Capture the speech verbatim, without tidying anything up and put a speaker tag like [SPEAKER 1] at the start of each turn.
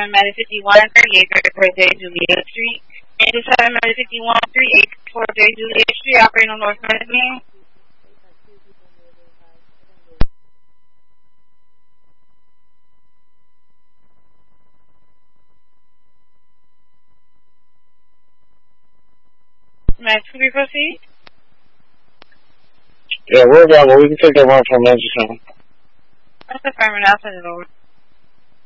[SPEAKER 1] seven fifty-one thirty-eight thirty-four J Juliet Street. eighty-seven fifty-one thirty-eight thirty-four J Juliet Street, operating on North Mezzanine. May we proceed?
[SPEAKER 2] Yeah, we're available. We can take that one from Mezzanine.
[SPEAKER 1] That's affirmative. I'll send it over.